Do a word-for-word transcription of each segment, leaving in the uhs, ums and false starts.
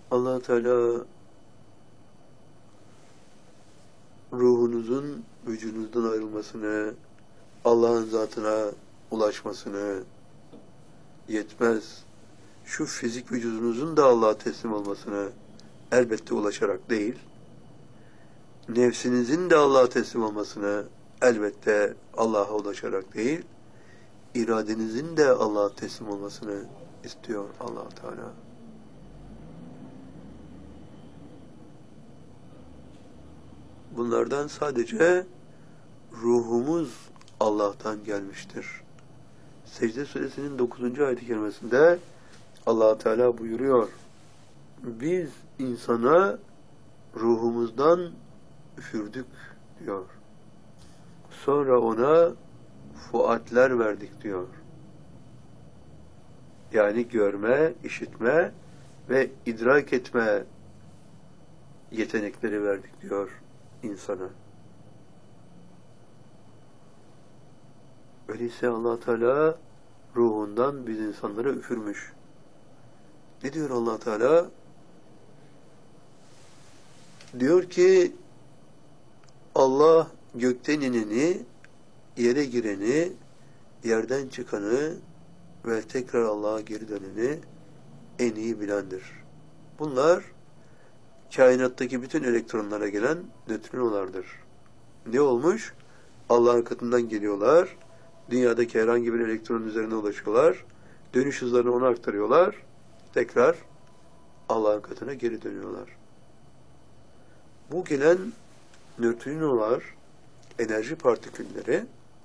Allah Teala ruhunuzun vücudunuzdan ayrılmasını, Allah'ın zatına ulaşmasını yetmez. Şu fizik vücudunuzun da Allah'a teslim olmasını elbette ulaşarak değil, nefsinizin de Allah'a teslim olmasını elbette Allah'a ulaşarak değil, iradenizin de Allah'a teslim olmasını istiyor Allah Teala. Bunlardan sadece ruhumuz Allah'tan gelmiştir. Secde Suresinin dokuzuncu ayet-i kerimesinde Allah Teala buyuruyor: biz insana ruhumuzdan üfürdük diyor. Sonra ona fuatler verdik diyor. Yani görme, işitme ve idrak etme yetenekleri verdik diyor insana. Öyleyse Allah Teala ruhundan biz insanlara üfürmüş. Ne diyor Allah Teala? Diyor ki Allah gökten ineni, yere gireni, yerden çıkanı ve tekrar Allah'a geri döneni en iyi bilendir. Bunlar kainattaki bütün elektronlara gelen nötrinolardır. Ne olmuş? Allah'ın katından geliyorlar. Dünyadaki herhangi bir elektronun üzerine ulaşıyorlar. Dönüş hızlarını ona aktarıyorlar. Tekrar Allah'ın katına geri dönüyorlar. Bu gelen nötrinolar, enerji partikülleri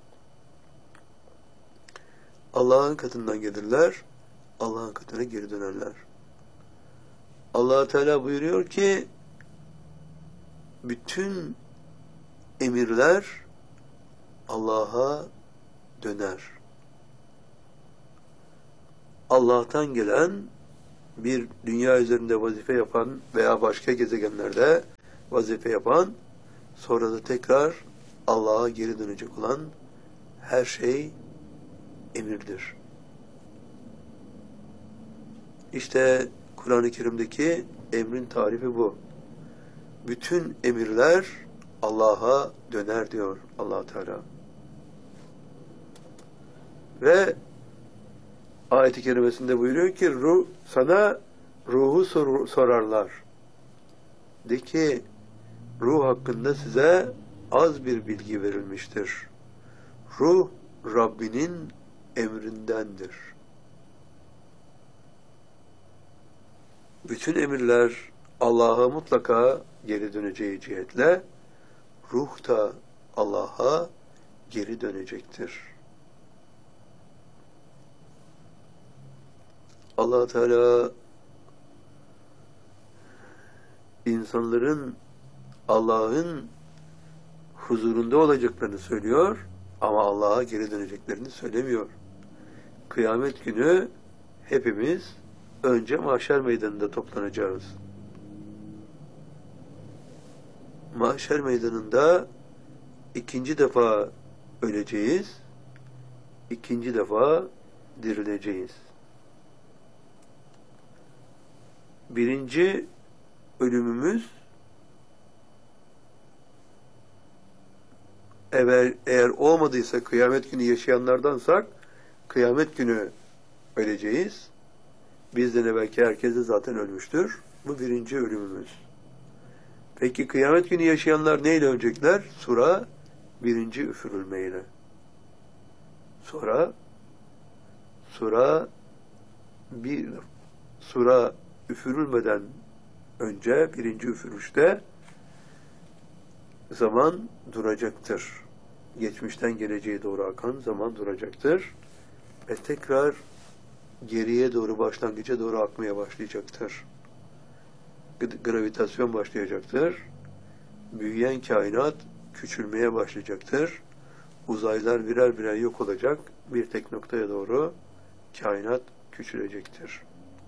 Allah'ın katından gelirler, Allah'ın katına geri dönerler. Allah Teala buyuruyor ki bütün emirler Allah'a döner. Allah'tan gelen bir dünya üzerinde vazife yapan veya başka gezegenlerde vazife yapan, sonra da tekrar Allah'a geri dönecek olan her şey emirdir. İşte Kur'an-ı Kerim'deki emrin tarifi bu. Bütün emirler Allah'a döner diyor Allah Teala. Ve ayet-i kerimesinde buyuruyor ki ruh, sana ruhu sor, sorarlar. De ki ruh hakkında size az bir bilgi verilmiştir. Ruh Rabbinin emrindendir. Bütün emirler Allah'a mutlaka geri döneceği cihetle ruh da Allah'a geri dönecektir. Allah Teala insanların Allah'ın huzurunda olacaklarını söylüyor ama Allah'a geri döneceklerini söylemiyor. Kıyamet günü hepimiz önce mahşer meydanında toplanacağız. Mahşer meydanında ikinci defa öleceğiz, ikinci defa dirileceğiz. Birinci ölümümüz eğer, eğer olmadıysa kıyamet günü yaşayanlardansak kıyamet günü öleceğiz. Bizden evvelki herkes de zaten ölmüştür. Bu birinci ölümümüz. Peki kıyamet günü yaşayanlar neyle ölecekler? Sura birinci üfürülmeyle. Sonra sura bir sura üfürülmeden önce birinci üfürüşte zaman duracaktır. Geçmişten geleceğe doğru akan zaman duracaktır. Ve tekrar geriye doğru, başlangıca doğru akmaya başlayacaktır. Gravitasyon başlayacaktır. Büyüyen kainat küçülmeye başlayacaktır. Uzaylar birer birer yok olacak. Bir tek noktaya doğru kainat küçülecektir.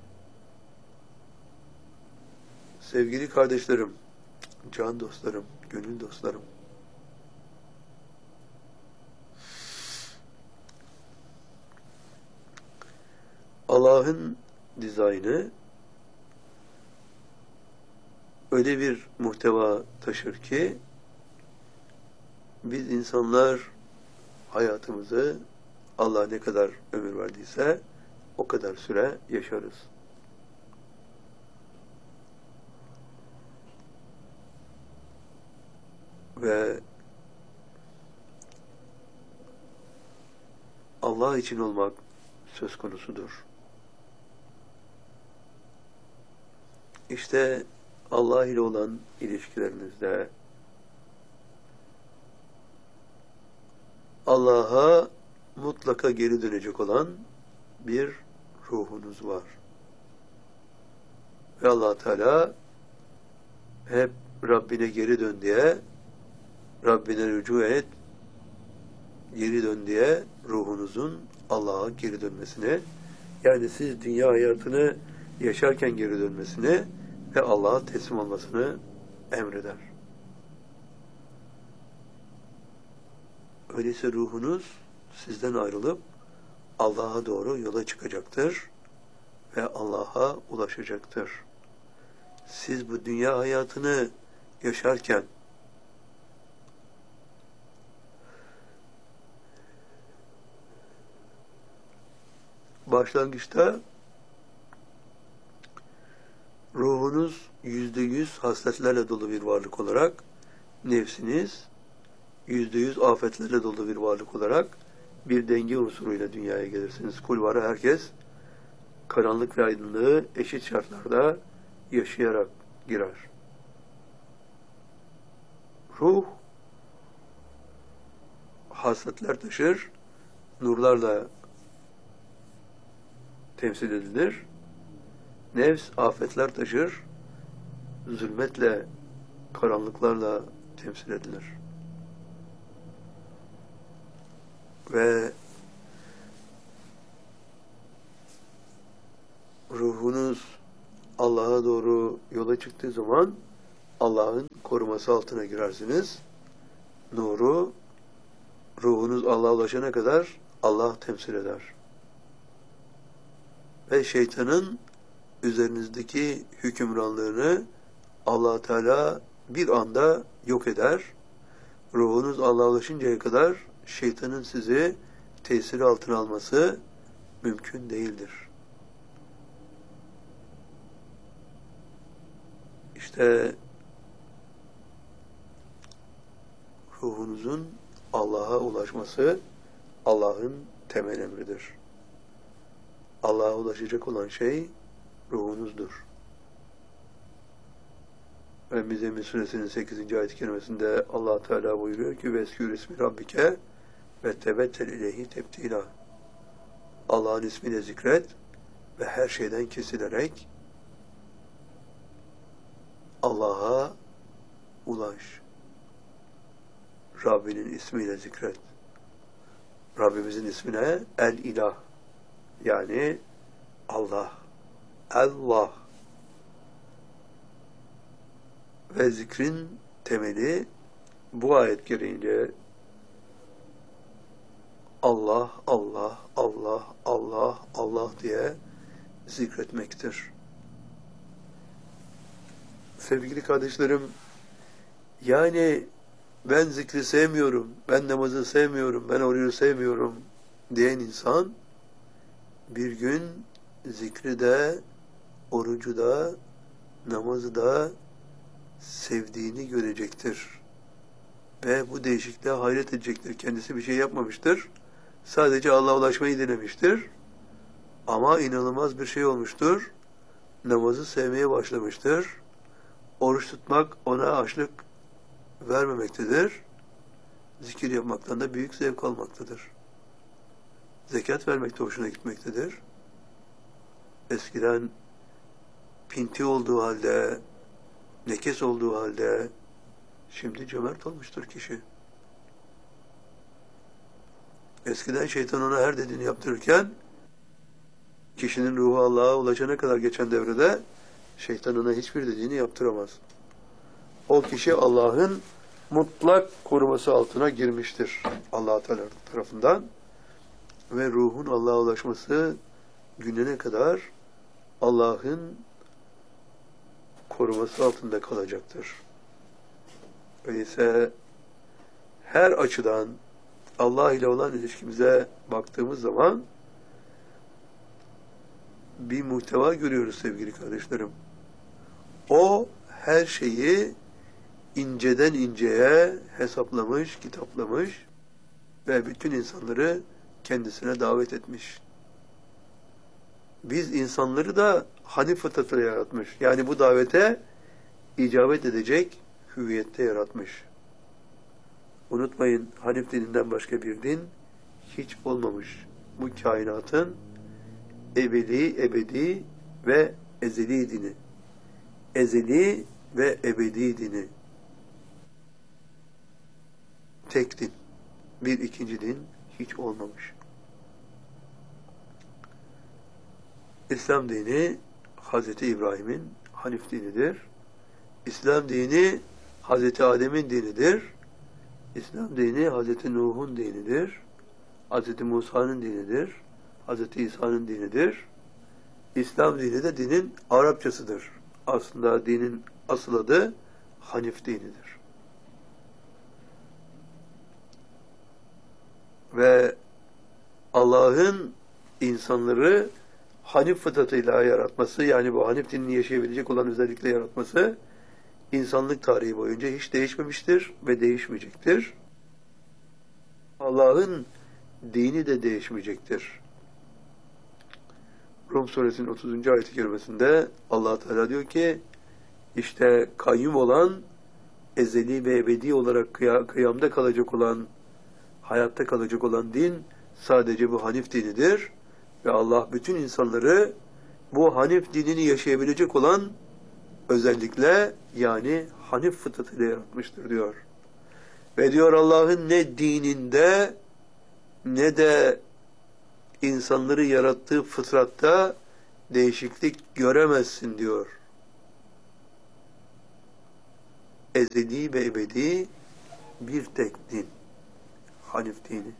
Sevgili kardeşlerim, can dostlarım, gönül dostlarım, Allah'ın dizaynı öyle bir muhteva taşır ki biz insanlar hayatımızı Allah ne kadar ömür verdiyse o kadar süre yaşarız. Ve Allah için olmak söz konusudur. İşte Allah ile olan ilişkilerinizde Allah'a mutlaka geri dönecek olan bir ruhunuz var. Ve Allah Teala hep Rabbine geri dön diye, Rabbine rücu et, geri dön diye ruhunuzun Allah'a geri dönmesini, yani siz dünya hayatını yaşarken geri dönmesini ve Allah'a teslim olmasını emreder. Öyleyse ruhunuz sizden ayrılıp Allah'a doğru yola çıkacaktır ve Allah'a ulaşacaktır. Siz bu dünya hayatını yaşarken başlangıçta ruhunuz yüzde yüz hasletlerle dolu bir varlık olarak, nefsiniz yüzde yüz afetlerle dolu bir varlık olarak bir denge unsuruyla dünyaya gelirsiniz. Kulvara herkes karanlık ve aydınlığı eşit şartlarda yaşayarak girer. Ruh hasletler taşır, nurlarla temsil edilir. Nefs afetler taşır, zulmetle, karanlıklarla temsil edilir. Ve ruhunuz Allah'a doğru yola çıktığı zaman Allah'ın koruması altına girersiniz. Nuru, ruhunuz Allah'a ulaşana kadar Allah temsil eder. Ve şeytanın üzerinizdeki hükümranlığını Allah Teala bir anda yok eder. Ruhunuz Allah'a ulaşıncaya kadar şeytanın sizi tesiri altına alması mümkün değildir. İşte ruhunuzun Allah'a ulaşması Allah'ın temel emridir. Allah'a ulaşacak olan şey ruhunuzdur. Ve Müzzemmil Suresinin sekizinci ayet-i kerimesinde Allah Teala buyuruyor ki veskür ismi Rabbike ve tebettel ileyhi tebtila. Allah'ın ismiyle zikret ve her şeyden kesilerek Allah'a ulaş. Rabbinin ismiyle zikret. Rabbimizin ismine El-İlah, yani Allah. Allah. Ve zikrin temeli bu ayet gereğince Allah, Allah, Allah, Allah, Allah diye zikretmektir. Sevgili kardeşlerim, yani ben zikri sevmiyorum, ben namazı sevmiyorum, ben orucu sevmiyorum diyen insan bir gün zikri de, orucu da, namazı da sevdiğini görecektir. Ve bu değişikliğe hayret edecektir. Kendisi bir şey yapmamıştır. Sadece Allah'a ulaşmayı denemiştir. Ama inanılmaz bir şey olmuştur. Namazı sevmeye başlamıştır. Oruç tutmak ona açlık vermemektedir. Zikir yapmaktan da büyük zevk almaktadır. Zekat vermek de hoşuna gitmektedir. Eskiden pinti olduğu halde, lekes olduğu halde şimdi cömert olmuştur kişi. Eskiden şeytan ona her dediğini yaptırırken kişinin ruhu Allah'a ulaşana kadar geçen devrede şeytan ona hiçbir dediğini yaptıramaz. O kişi Allah'ın mutlak koruması altına girmiştir Allah Teala tarafından ve ruhun Allah'a ulaşması gününe kadar Allah'ın koruması altında kalacaktır. Öyleyse her açıdan Allah ile olan ilişkimize baktığımız zaman bir muhteva görüyoruz sevgili kardeşlerim. O her şeyi inceden inceye hesaplamış, kitaplamış ve bütün insanları kendisine davet etmiş. Biz insanları da Hanif fıtratıyla yaratmış. Yani bu davete icabet edecek hüviyette yaratmış. Unutmayın, Hanif dininden başka bir din hiç olmamış. Bu kainatın ebedi, ebedi ve ezeli dini. Ezeli ve ebedi dini. Tek din. Bir ikinci din hiç olmamış. İslam dini Hazreti İbrahim'in Hanif dinidir. İslam dini Hazreti Adem'in dinidir. İslam dini Hazreti Nuh'un dinidir. Hazreti Musa'nın dinidir. Hazreti İsa'nın dinidir. İslam dini de dinin Arapçasıdır. Aslında dinin asıl adı Hanif dinidir. Ve Allah'ın insanları Hanif fıtratıyla yaratması, yani bu Hanif dinini yaşayabilecek olan özellikle yaratması, insanlık tarihi boyunca hiç değişmemiştir ve değişmeyecektir. Allah'ın dini de değişmeyecektir. Rum suresinin otuzuncu ayet-i kerimesinde Allah Teala diyor ki, işte kayyum olan, ezeli ve ebedi olarak kıya, kıyamda kalacak olan, hayatta kalacak olan din sadece bu Hanif dinidir. Ve Allah bütün insanları bu Hanif dinini yaşayabilecek olan özellikle, yani Hanif fıtratıyla yaratmıştır diyor. Ve diyor Allah'ın ne dininde ne de insanları yarattığı fıtratta değişiklik göremezsin diyor. Ezeli ve ebedi bir tek din. Hanif dini.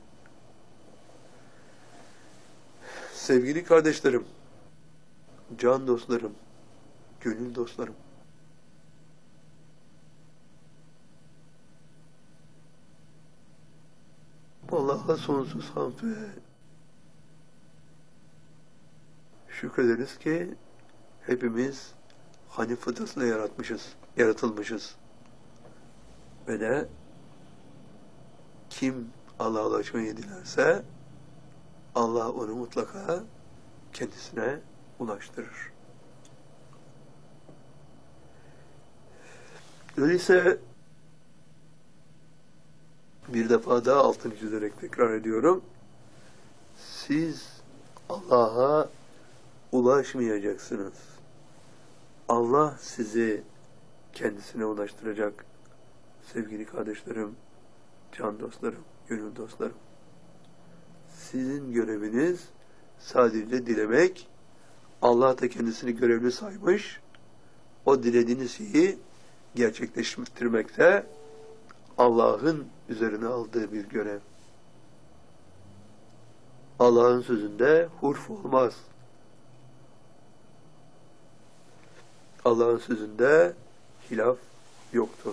Sevgili kardeşlerim, can dostlarım, gönül dostlarım, Allah'a sonsuz hamd ve şükrederiz ki hepimiz Hanif fıtratıyla yaratmışız, yaratılmışız. Ve de kim Allah'a ulaşmayı dilerse Allah onu mutlaka kendisine ulaştırır. Öyleyse bir defa daha altını çizerek tekrar ediyorum. Siz Allah'a ulaşmayacaksınız. Allah sizi kendisine ulaştıracak. Sevgili kardeşlerim, can dostlarım, gönül dostlarım. Sizin göreviniz sadece dilemek. Allah da kendisini görevli saymış. O dilediğiniz şeyi gerçekleştirmekte Allah'ın üzerine aldığı bir görev. Allah'ın sözünde hurf olmaz. Allah'ın sözünde hilaf yoktur.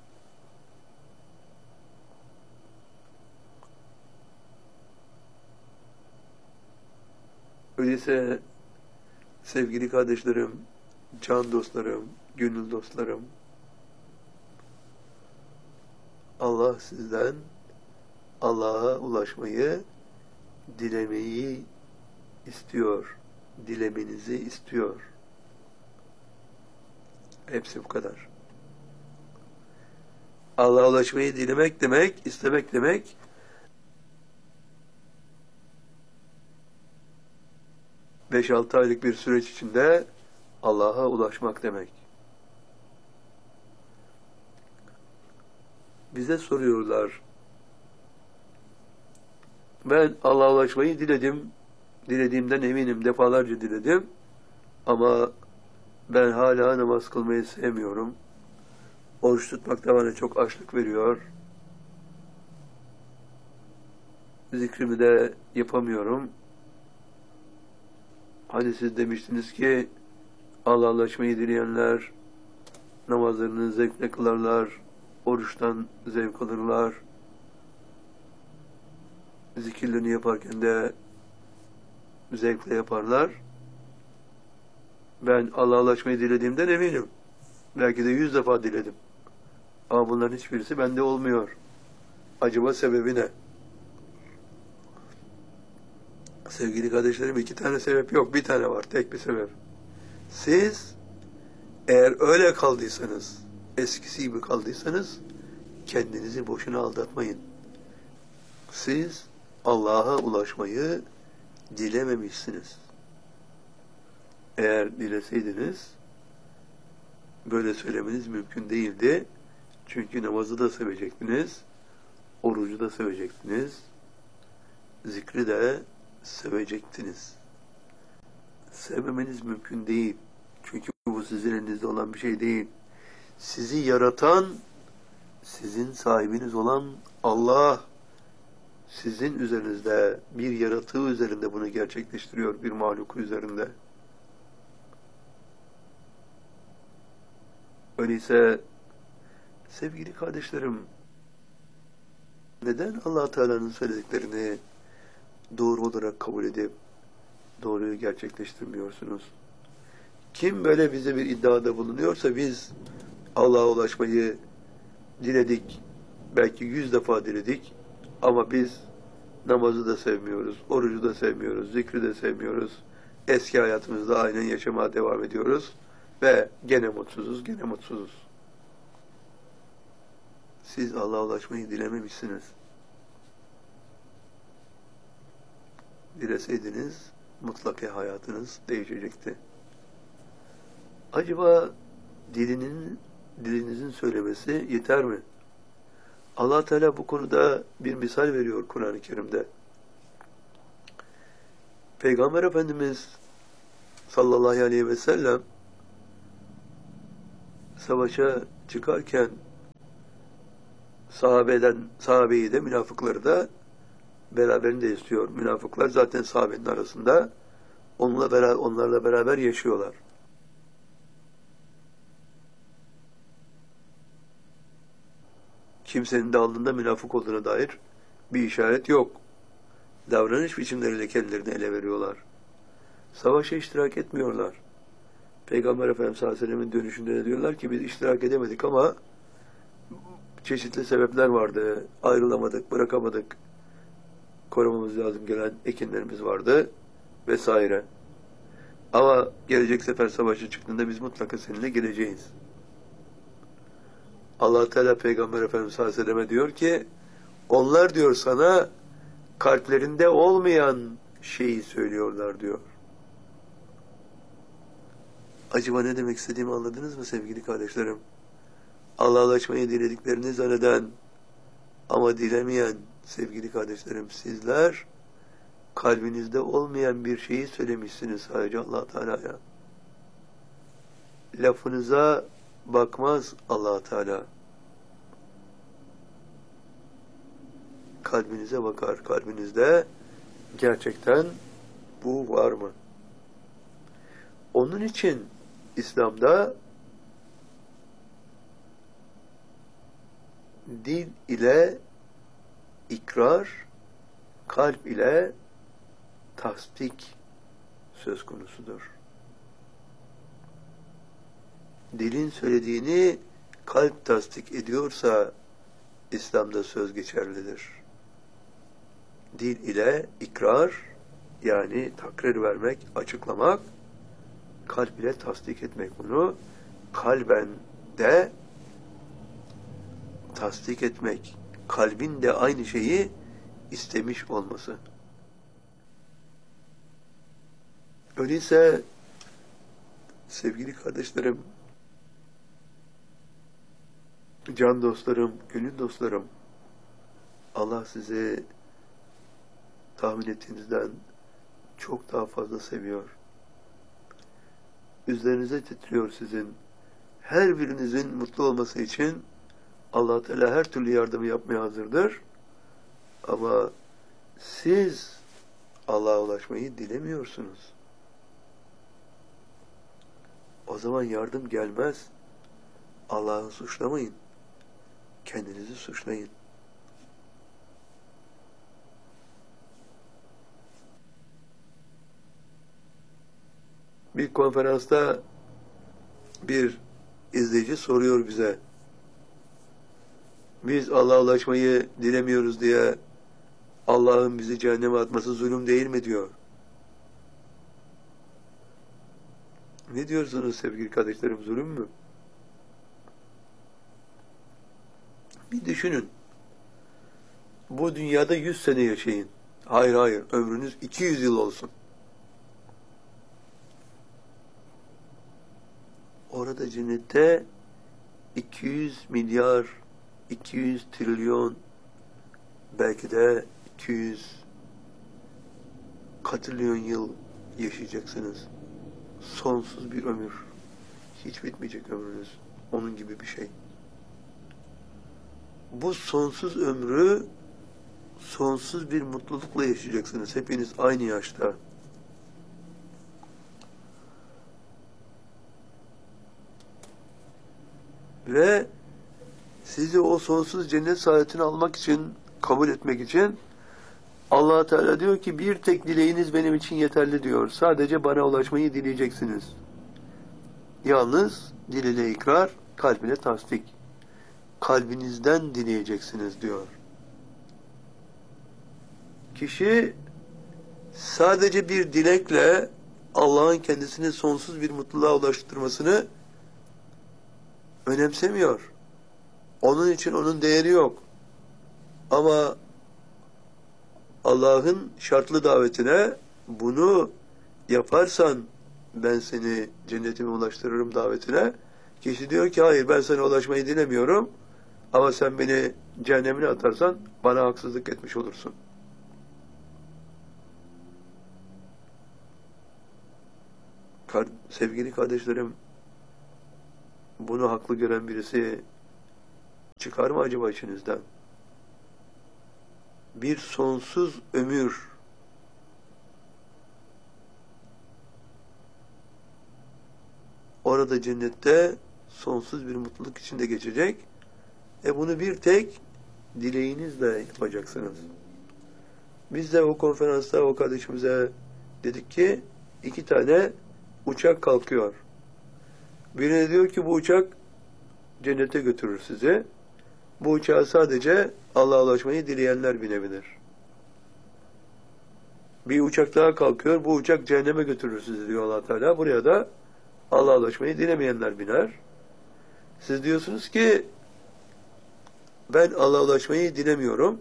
Öyleyse sevgili kardeşlerim, can dostlarım, gönül dostlarım, Allah sizden Allah'a ulaşmayı, dilemeyi istiyor. Dilemenizi istiyor. Hepsi bu kadar. Allah'a ulaşmayı dilemek demek, istemek demek, beş altı aylık bir süreç içinde Allah'a ulaşmak demek. Bize soruyorlar. Ben Allah'a ulaşmayı diledim. Dilediğimden eminim. Defalarca diledim. Ama ben hala namaz kılmayı sevmiyorum. Oruç tutmak da bana çok açlık veriyor. Zikrimi de yapamıyorum. Hani siz demiştiniz ki Allah'a ulaşmayı dileyenler namazlarını zevkle kılarlar, oruçtan zevk alırlar, zikirlerini yaparken de zevkle yaparlar. Ben Allah'a ulaşmayı dilediğimden eminim. Belki de yüz defa diledim. Ama bunların hiçbirisi bende olmuyor. Acaba sebebi ne? Sevgili kardeşlerim, iki tane sebep yok. Bir tane var. Tek bir sebep. Siz eğer öyle kaldıysanız, eskisi gibi kaldıysanız kendinizi boşuna aldatmayın. Siz Allah'a ulaşmayı dilememişsiniz. Eğer dileseydiniz böyle söylemeniz mümkün değildi. Çünkü namazı da sevecektiniz, orucu da sevecektiniz, zikri de sevecektiniz. Sevmemeniz mümkün değil. Çünkü bu sizin elinizde olan bir şey değil. Sizi yaratan, sizin sahibiniz olan Allah, sizin üzerinizde, bir yaratığı üzerinde bunu gerçekleştiriyor, bir mahluku üzerinde. Öyleyse sevgili kardeşlerim, neden Allah Teala'nın söylediklerini doğru olarak kabul edip doğruyu gerçekleştirmiyorsunuz? Kim böyle bize bir iddiada bulunuyorsa biz Allah'a ulaşmayı diledik, belki yüz defa diledik ama biz namazı da sevmiyoruz, orucu da sevmiyoruz, zikri de sevmiyoruz. Eski hayatımızda aynen yaşamaya devam ediyoruz ve gene mutsuzuz, gene mutsuzuz. Siz Allah'a ulaşmayı dilememişsiniz. Dileseydiniz mutlaka hayatınız değişecekti. Acaba dilinin, dilinizin söylemesi yeter mi? Allah Teala bu konuda bir misal veriyor Kur'an-ı Kerim'de. Peygamber Efendimiz sallallahu aleyhi ve sellem savaşa çıkarken sahabeden, sahabeyi de münafıkları da beraberinde istiyor. Münafıklar zaten sahabenin arasında onunla beraber, onlarla beraber yaşıyorlar. Kimsenin de alnında münafık olduğuna dair bir işaret yok. Davranış biçimleriyle kendilerini ele veriyorlar. Savaşa iştirak etmiyorlar. Peygamber Efendimiz sallallahu aleyhi ve sellem'in dönüşünde de diyorlar ki biz iştirak edemedik ama çeşitli sebepler vardı. Ayrılamadık, bırakamadık. Korumamız lazım gelen ekinlerimiz vardı vesaire. Ama gelecek sefer savaşa çıktığında biz mutlaka seninle geleceğiz. Allah Teala Peygamber Efendimiz sallallahu aleyhi ve sellem'e diyor ki onlar diyor sana kalplerinde olmayan şeyi söylüyorlar diyor. Acaba ne demek istediğimi anladınız mı sevgili kardeşlerim? Allah'a ulaşmayı dilediklerini zanneden ama dilemeyen sevgili kardeşlerim sizler kalbinizde olmayan bir şeyi söylemişsiniz sadece Allah Teala'ya. Lafınıza bakmaz Allah Teala. Kalbinize bakar. Kalbinizde gerçekten bu var mı? Onun için İslam'da dil ile ikrar, kalp ile tasdik söz konusudur. Dilin söylediğini kalp tasdik ediyorsa İslam'da söz geçerlidir. Dil ile ikrar, yani takrir vermek, açıklamak, kalp ile tasdik etmek bunu, kalben de tasdik etmek, kalbin de aynı şeyi istemiş olması. Öyleyse sevgili kardeşlerim, can dostlarım, gönül dostlarım, Allah sizi tahmin ettiğinizden çok daha fazla seviyor. Üzerinize titriyor sizin. Her birinizin mutlu olması için Allah Teala her türlü yardımı yapmaya hazırdır. Ama siz Allah'a ulaşmayı dilemiyorsunuz. O zaman yardım gelmez. Allah'ı suçlamayın. Kendinizi suçlayın. Bir konferansta bir izleyici soruyor bize. Biz Allah'a ulaşmayı dilemiyoruz diye Allah'ın bizi cehenneme atması zulüm değil mi diyor. Ne diyorsunuz sevgili kardeşlerim, zulüm mü? Bir düşünün. Bu dünyada yüz sene yaşayın. Hayır hayır, ömrünüz iki yüz yıl olsun. Orada cennette iki yüz milyar, iki yüz trilyon, belki de iki yüz katrilyon yıl yaşayacaksınız. Sonsuz bir ömür. Hiç bitmeyecek ömrünüz. Onun gibi bir şey. Bu sonsuz ömrü sonsuz bir mutlulukla yaşayacaksınız. Hepiniz aynı yaşta. Ve sizi o sonsuz cennet saadetini almak için, kabul etmek için Allah Teala diyor ki bir tek dileğiniz benim için yeterli diyor. Sadece bana ulaşmayı dileyeceksiniz. Yalnız dil ile ikrar, kalb ile tasdik. Kalbinizden dileyeceksiniz diyor. Kişi sadece bir dilekle Allah'ın kendisini sonsuz bir mutluluğa ulaştırmasını önemsemiyor. Onun için onun değeri yok. Ama Allah'ın şartlı davetine bunu yaparsan ben seni cennetime ulaştırırım davetine. Kişi diyor ki hayır, ben sana ulaşmayı dilemiyorum ama sen beni cehennemine atarsan bana haksızlık etmiş olursun. Kar sevgili kardeşlerim, bunu haklı gören birisi çıkar mı acaba içinizden? Bir sonsuz ömür, orada cennette sonsuz bir mutluluk içinde geçecek. E bunu bir tek dileğinizle yapacaksınız. Biz de o konferansta o kardeşimize dedik ki iki tane uçak kalkıyor. Birine diyor ki bu uçak cennete götürür sizi. Bu uçağa sadece Allah'a ulaşmayı dileyenler binebilir. Bir uçak daha kalkıyor. Bu uçak cehenneme götürür sizi diyor Allah Teala. Buraya da Allah'a ulaşmayı dilemeyenler biner. Siz diyorsunuz ki ben Allah'a ulaşmayı dilemiyorum.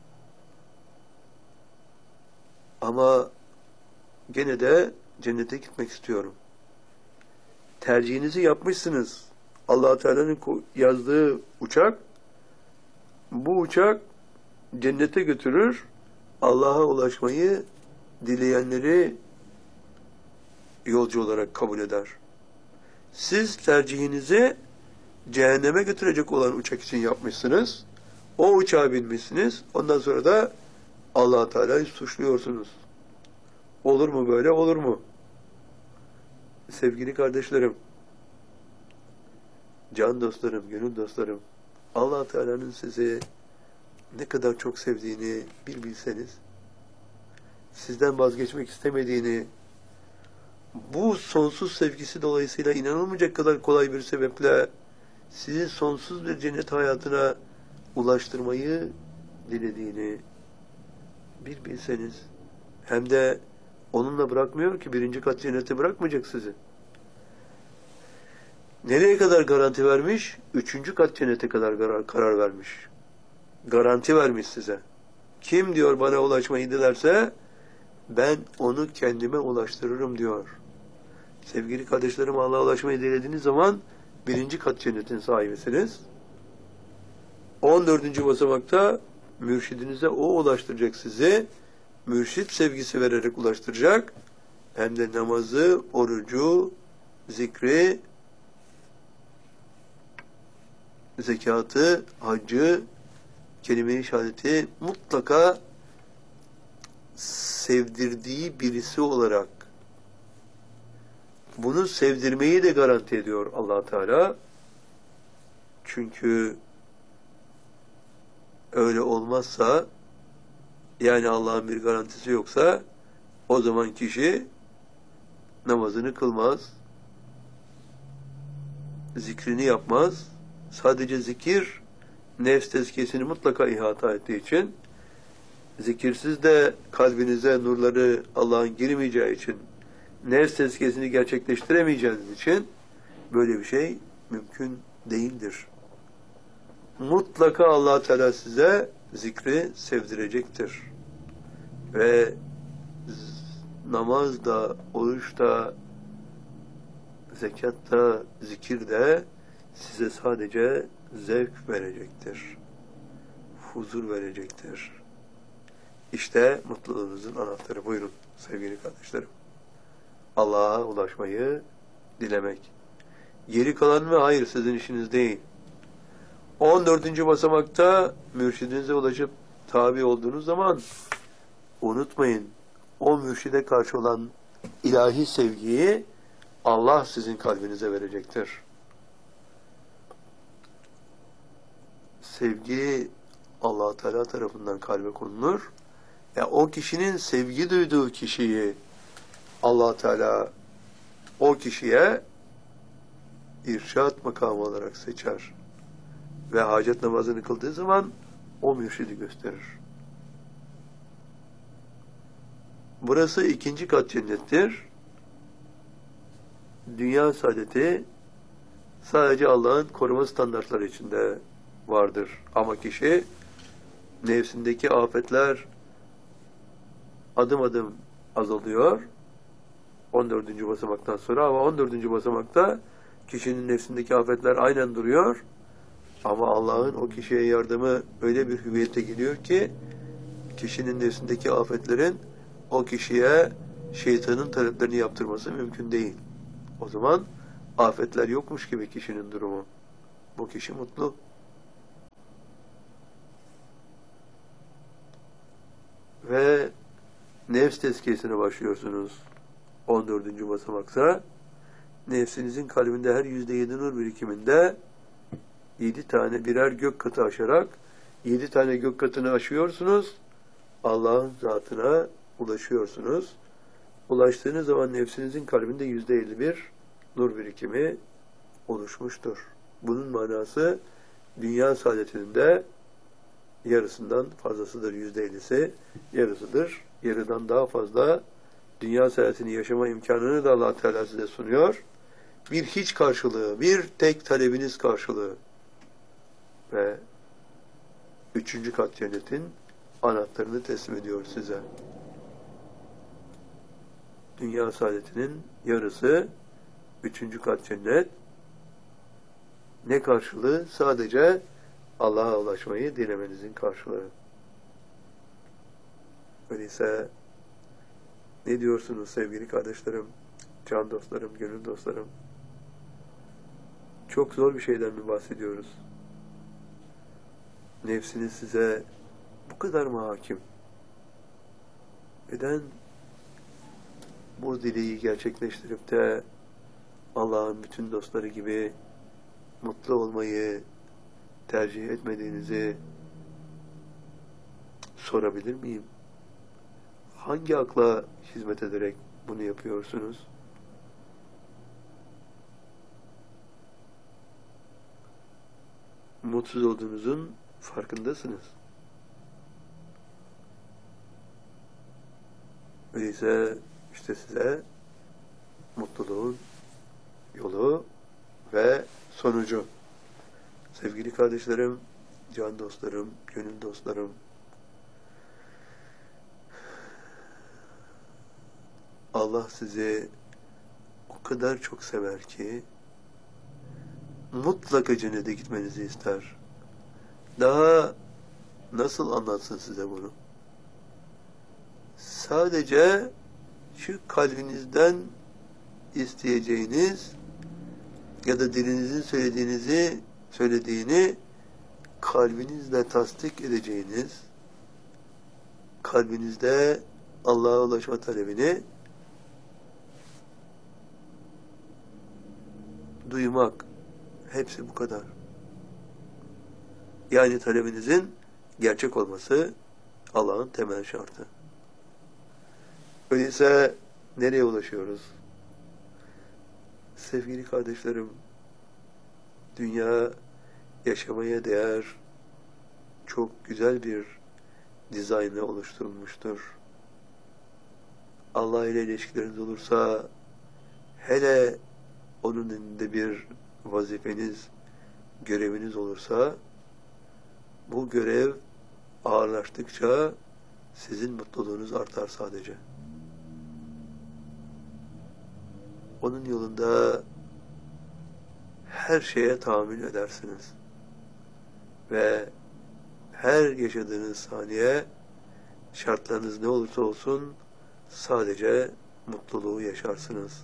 Ama gene de cennete gitmek istiyorum. Tercihinizi yapmışsınız. Allah Teala'nın yazdığı uçak, bu uçak cennete götürür, Allah'a ulaşmayı dileyenleri yolcu olarak kabul eder. Siz tercihinizi cehenneme götürecek olan uçak için yapmışsınız. O uçağa binmişsiniz. Ondan sonra da Allah Teala'yı suçluyorsunuz. Olur mu böyle? Olur mu? Sevgili kardeşlerim, can dostlarım, gönül dostlarım, Allah Teala'nın sizi ne kadar çok sevdiğini bir bilseniz, sizden vazgeçmek istemediğini, bu sonsuz sevgisi dolayısıyla inanılmayacak kadar kolay bir sebeple sizi sonsuz bir cennet hayatına ulaştırmayı dilediğini bir bilseniz, hem de onunla bırakmıyor ki, birinci kat cennete bırakmayacak sizi. Nereye kadar garanti vermiş? Üçüncü kat cennete kadar karar, karar vermiş. Garanti vermiş size. Kim diyor bana ulaşmayı dilerse ben onu kendime ulaştırırım diyor. Sevgili kardeşlerim, Allah'a ulaşmayı dilediğiniz zaman birinci kat cennetin sahibisiniz. On dördüncü basamakta mürşidinize o ulaştıracak sizi. Mürşit sevgisi vererek ulaştıracak. Hem de namazı, orucu, zikri, zekatı, haccı, kelime-i şehadeti mutlaka sevdirdiği birisi olarak, bunu sevdirmeyi de garanti ediyor Allah Teala. Çünkü öyle olmazsa, yani Allah'ın bir garantisi yoksa, o zaman kişi namazını kılmaz, zikrini yapmaz. Sadece zikir, nefs tezkiyesini mutlaka ihata ettiği için, zikirsiz de kalbinize nurları Allah'ın girmeyeceği için, nefs tezkiyesini gerçekleştiremeyeceğiniz için, böyle bir şey mümkün değildir. Mutlaka Allah Teala size zikri sevdirecektir. Ve namazda, oruçta, zekatta, zikirde size sadece zevk verecektir. Huzur verecektir. İşte mutluluğunuzun anahtarı. Buyurun sevgili kardeşlerim. Allah'a ulaşmayı dilemek. Geri kalan ve hayır sizin işiniz değil. on dördüncü basamakta mürşidinize ulaşıp tabi olduğunuz zaman unutmayın, o mürşide karşı olan ilahi sevgiyi Allah sizin kalbinize verecektir. Sevgi Allah Teala tarafından kalbe konulur. Ya o kişinin sevgi duyduğu kişiyi Allah Teala o kişiye irşad makamı olarak seçer. Ve hacet namazını kıldığı zaman o mürşidi gösterir. Burası ikinci kat cennettir. Dünya saadeti sadece Allah'ın koruma standartları içinde vardır. Ama kişi nefsindeki afetler adım adım azalıyor. on dördüncü basamaktan sonra, ama on dördüncü basamakta kişinin nefsindeki afetler aynen duruyor. Ama Allah'ın o kişiye yardımı öyle bir hüviyete geliyor ki kişinin nefsindeki afetlerin o kişiye şeytanın taleplerini yaptırması mümkün değil. O zaman afetler yokmuş gibi kişinin durumu. Bu kişi mutlu. Ve nefs tezkiyesine başlıyorsunuz. on dördüncü basamaksa nefsinizin kalbinde her yüzde yedi nur birikiminde yedi tane birer gök katı aşarak yedi tane gök katını aşıyorsunuz. Allah'ın zatına ulaşıyorsunuz. Ulaştığınız zaman nefsinizin kalbinde yüzde elli bir nur birikimi oluşmuştur. Bunun manası dünya saadetinin de yarısından fazlasıdır. Yüzde ellisi yarısıdır. Yarıdan daha fazla dünya saadetini yaşama imkanını da Allah Teala size sunuyor. Bir hiç karşılığı, bir tek talebiniz karşılığı. Ve üçüncü kat cennetin anahtarını teslim ediyor size. Dünya saadetinin yarısı üçüncü kat cennet. Ne karşılığı? Sadece Allah'a ulaşmayı dilemenizin karşılığı. Öyleyse ne diyorsunuz sevgili kardeşlerim, can dostlarım, gönül dostlarım? Çok zor bir şeyden mi bahsediyoruz? Nefsiniz size bu kadar mı hakim? Neden bu dileği gerçekleştirip de Allah'ın bütün dostları gibi mutlu olmayı tercih etmediğinizi sorabilir miyim? Hangi akla hizmet ederek bunu yapıyorsunuz? Mutsuz olduğunuzun farkındasınız. Öyleyse işte size mutluluğun yolu ve sonucu. Sevgili kardeşlerim, can dostlarım, gönül dostlarım, Allah sizi o kadar çok sever ki mutlaka cennete gitmenizi ister. Daha nasıl anlatsın size bunu? Sadece şu kalbinizden isteyeceğiniz ya da dilinizin söylediğinizi söylediğini kalbinizle tasdik edeceğiniz, kalbinizde Allah'a ulaşma talebini duymak, hepsi bu kadar. Yani talebinizin gerçek olması Allah'ın temel şartı. Öyleyse nereye ulaşıyoruz? Sevgili kardeşlerim, dünya yaşamaya değer çok güzel bir dizaynla oluşturulmuştur. Allah ile ilişkileriniz olursa, hele onun önünde bir vazifeniz, göreviniz olursa, bu görev ağırlaştıkça sizin mutluluğunuz artar sadece. Onun yolunda her şeye tahammül edersiniz. Ve her yaşadığınız saniye, şartlarınız ne olursa olsun, sadece mutluluğu yaşarsınız.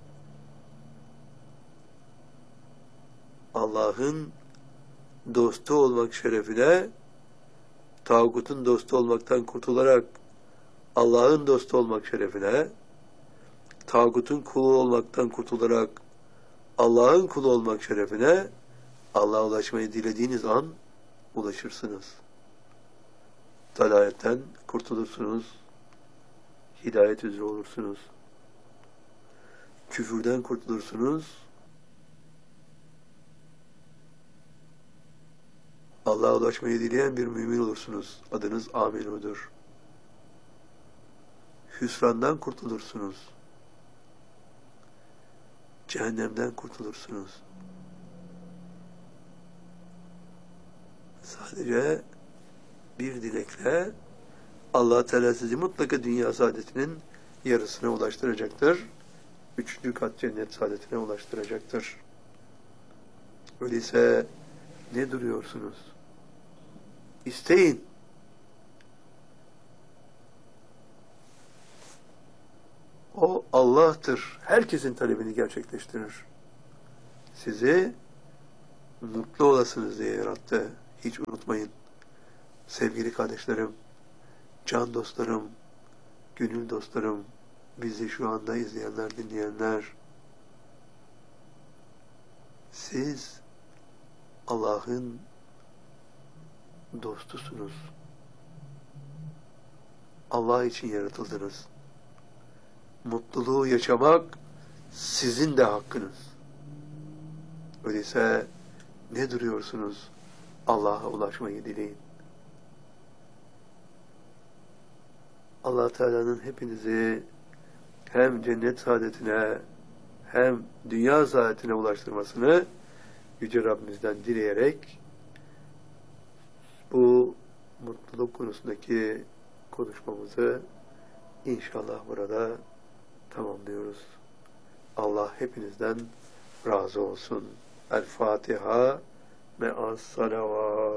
Allah'ın dostu olmak şerefine, tağutun dostu olmaktan kurtularak Allah'ın dostu olmak şerefine, tağutun kulu olmaktan kurtularak Allah'ın kulu olmak şerefine Allah'a ulaşmayı dilediğiniz an ulaşırsınız. Dalaletten kurtulursunuz. Hidayet üzere olursunuz. Küfürden kurtulursunuz. Allah'a ulaşmayı dileyen bir mümin olursunuz. Adınız Aminu'dur. Hüsrandan kurtulursunuz. Cehennemden kurtulursunuz. Sadece bir dilekle Allah Teala sizi mutlaka dünya saadetinin yarısına ulaştıracaktır. Üçüncü kat cennet saadetine ulaştıracaktır. Öyleyse ne duruyorsunuz? İsteyin. O Allah'tır. Herkesin talebini gerçekleştirir. Sizi mutlu olasınız diye yarattı. Hiç unutmayın. Sevgili kardeşlerim, can dostlarım, gönül dostlarım, bizi şu anda izleyenler, dinleyenler, siz Allah'ın dostusunuz. Allah için yaratıldınız. Mutluluğu yaşamak sizin de hakkınız. Öyleyse ne duruyorsunuz? Allah'a ulaşmayı dileyin. Allah Teala'nın hepinizi hem cennet saadetine hem dünya saadetine ulaştırmasını Yüce Rabbimizden dileyerek bu mutluluk konusundaki konuşmamızı inşallah burada tamamlıyoruz. Allah hepinizden razı olsun. El Fatiha me'as salavat.